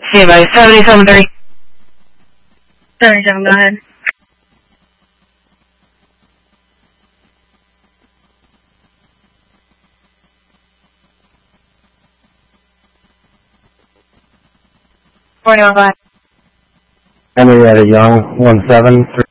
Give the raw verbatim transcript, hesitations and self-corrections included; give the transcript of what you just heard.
C M A seventy-seven thirty. seventy-seven, go ahead. forty-one, go ahead. Henrietta Young, one seven three.